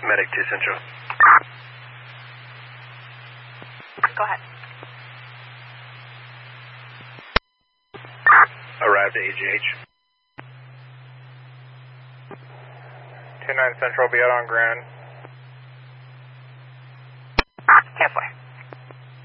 Medic 2 Central. Go ahead. Arrived at AGH. 29 Central, be out on ground. Halfway.